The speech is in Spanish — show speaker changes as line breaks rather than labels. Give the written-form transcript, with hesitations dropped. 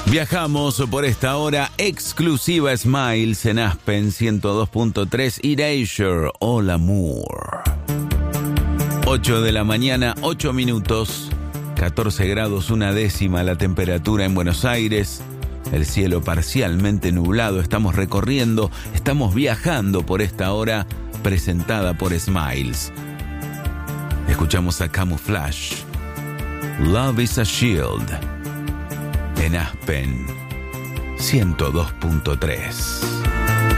Viajamos por esta hora exclusiva Smiles en Aspen 102.3 Erasure, All Amour. 8 de la mañana, 8 minutos, 14 grados, 1/10 la temperatura en Buenos Aires. El cielo parcialmente nublado. Estamos recorriendo, estamos viajando por esta hora presentada por Smiles. Escuchamos a Camouflage. Love is a Shield. En Aspen 102.3.